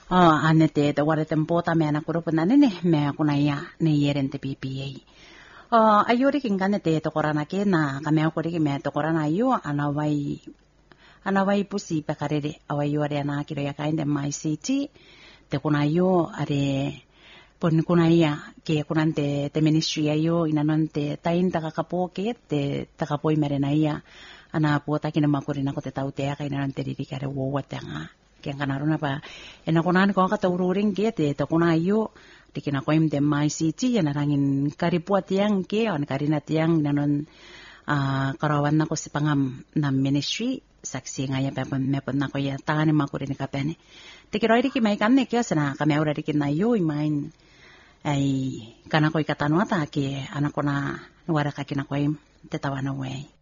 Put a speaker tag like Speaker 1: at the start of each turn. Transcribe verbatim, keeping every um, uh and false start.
Speaker 1: Oh, ane te te wara tempota me ana kuro puna nene me kuna ya ne yeren te P P A. Oh, ayori kin kane te to korana ke na kame akori ke me to korana yo ana wai ana wai pusi pekarere awai yo are ana kiro ya kainde mai city te kuna yo are pon kuna ya ke kunante te ministry ayo inanante tain taka kapo ke te taka poi merena ya ana pota kina makuri na ko te tau te aka inanante riri kare wo watanga ke kanaruna pa ena kunan ko ka taururing ke te to kuna yo dikina ko im te mai city ya narangin karipua tiang ke on karina tiang nanon uh, karawan na ko si pangam na ministry saksi ngaya pa mepon na ko ya tangani makuri ni kapene tikiro iri ki mai kanne ke sana kami aura dikin na yo imain ay kana ko ikatanwa ta ke anak ko na wara ka kina ko im te tawana way